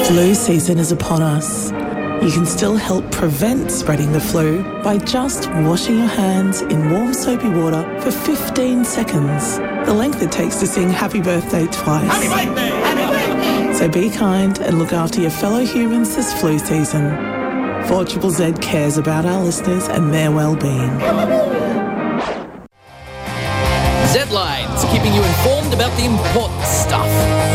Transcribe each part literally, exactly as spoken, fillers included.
Flu season is upon us. You can still help prevent spreading the flu by just washing your hands in warm soapy water for fifteen seconds, the length it takes to sing Happy Birthday twice. Happy birthday! Happy birthday! So be kind and look after your fellow humans this flu season. four Z Z Z cares about our listeners and their well-being. Z-Lines, keeping you informed about the important stuff.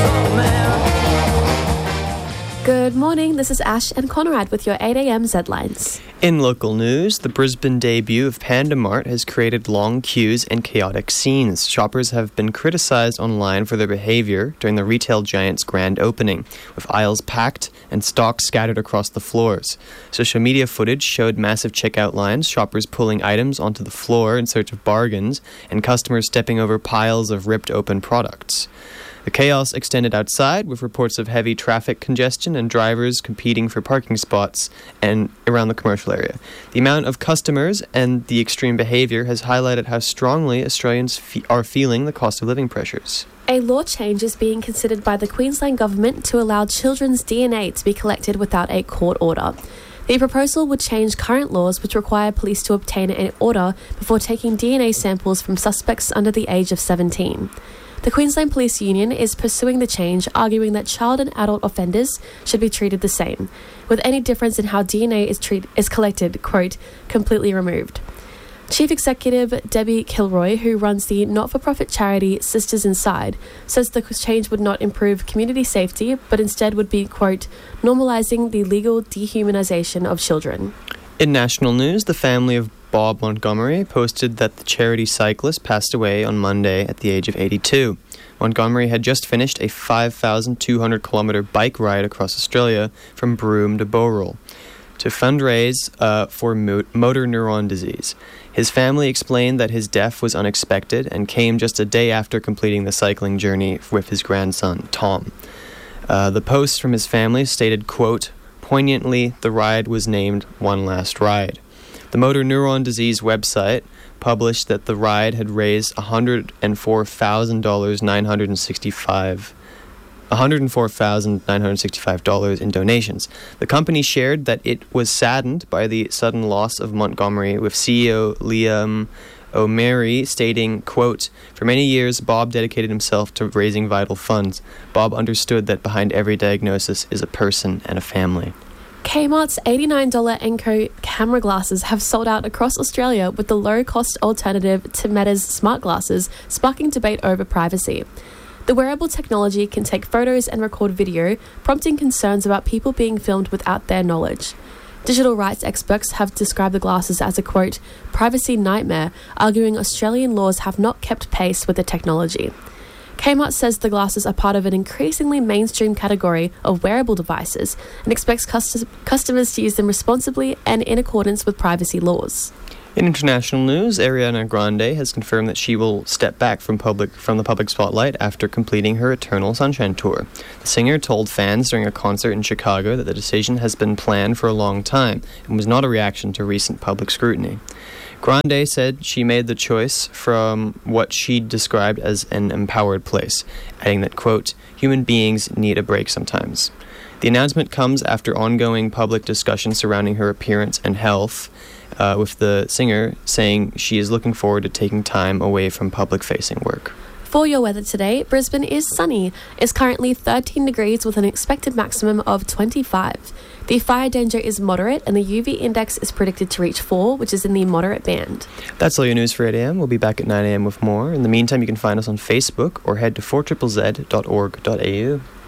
Good morning, this is Ash and Conrad with your eight a.m. Z-Lines. In local news, the Brisbane debut of Panda Mart has created long queues and chaotic scenes. Shoppers have been criticised online for their behaviour during the retail giant's grand opening, with aisles packed and stock scattered across the floors. Social media footage showed massive checkout lines, shoppers pulling items onto the floor in search of bargains, and customers stepping over piles of ripped open products. The chaos extended outside, with reports of heavy traffic congestion and drivers competing for parking spots and around the commercial area. The amount of customers and the extreme behaviour has highlighted how strongly Australians fe- are feeling the cost of living pressures. A law change is being considered by the Queensland Government to allow children's D N A to be collected without a court order. The proposal would change current laws which require police to obtain an order before taking D N A samples from suspects under the age of seventeen. The Queensland Police Union is pursuing the change, arguing that child and adult offenders should be treated the same, with any difference in how D N A is treat- is collected, quote, completely removed. Chief Executive Debbie Kilroy, who runs the not-for-profit charity Sisters Inside, says the change would not improve community safety, but instead would be, quote, normalising the legal dehumanisation of children. In national news, the family of Bob Montgomery posted that the charity cyclist passed away on Monday at the age of eighty-two. Montgomery had just finished a five thousand two hundred kilometre bike ride across Australia from Broome to Bowral to fundraise uh, for mo- motor neuron disease. His family explained that his death was unexpected and came just a day after completing the cycling journey with his grandson, Tom. Uh, the post from his family stated, quote, poignantly, the ride was named One Last Ride. The Motor Neuron Disease website published that the ride had raised one hundred four thousand nine hundred sixty-five dollars one hundred four thousand nine hundred sixty-five dollars in donations. The company shared that it was saddened by the sudden loss of Montgomery, with C E O Liam O'Meary stating, quote, for many years, Bob dedicated himself to raising vital funds. Bob understood that behind every diagnosis is a person and a family. Kmart's eighty-nine dollars Enco camera glasses have sold out across Australia, with the low-cost alternative to Meta's smart glasses sparking debate over privacy. The wearable technology can take photos and record video, prompting concerns about people being filmed without their knowledge. Digital rights experts have described the glasses as a, quote, privacy nightmare, arguing Australian laws have not kept pace with the technology. Kmart says the glasses are part of an increasingly mainstream category of wearable devices and expects cust- customers to use them responsibly and in accordance with privacy laws. In international news, Ariana Grande has confirmed that she will step back from public from the public spotlight after completing her Eternal Sunshine tour. The singer told fans during a concert in Chicago that the decision has been planned for a long time and was not a reaction to recent public scrutiny. Grande said she made the choice from what she described as an empowered place, adding that, quote, human beings need a break sometimes. The announcement comes after ongoing public discussion surrounding her appearance and health, uh, with the singer saying she is looking forward to taking time away from public-facing work. For your weather today, Brisbane is sunny. It's currently thirteen degrees with an expected maximum of twenty-five. The fire danger is moderate and the U V index is predicted to reach four, which is in the moderate band. That's all your news for eight a.m. We'll be back at nine a.m. with more. In the meantime, you can find us on Facebook or head to four Z Z Z dot org dot a u.